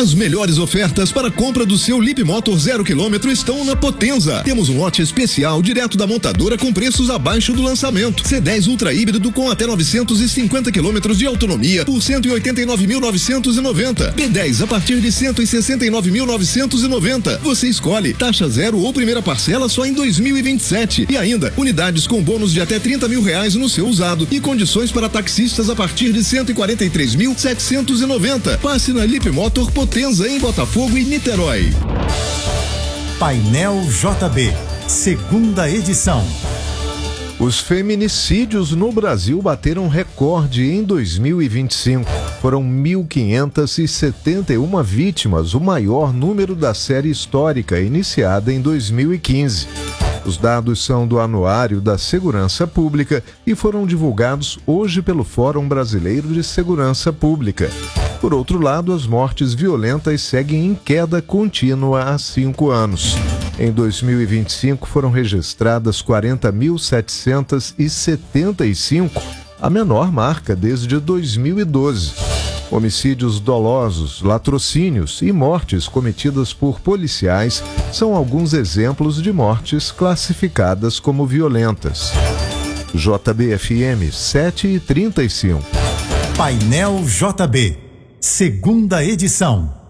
As melhores ofertas para a compra do seu Leap Motor 0 km estão na Potenza. Temos um lote especial direto da montadora com preços abaixo do lançamento. C10 Ultra híbrido com até 950 km de autonomia por 189.990. B10 a partir de 169.990. Você escolhe taxa zero ou primeira parcela só em 2027. E ainda unidades com bônus de até 30 mil reais no seu usado e condições para taxistas a partir de 143.790. Passe na Leap Motor Potenza em Botafogo e Niterói. Painel JB, segunda edição. Os feminicídios no Brasil bateram recorde em 2025. Foram 1.571 vítimas, o maior número da série histórica, iniciada em 2015. Os dados são do Anuário da Segurança Pública e foram divulgados hoje pelo Fórum Brasileiro de Segurança Pública. Por outro lado, as mortes violentas seguem em queda contínua há 5 anos. Em 2025 foram registradas 40.775, a menor marca desde 2012. Homicídios dolosos, latrocínios e mortes cometidas por policiais são alguns exemplos de mortes classificadas como violentas. JB-FM 7h35. Painel JB, segunda edição.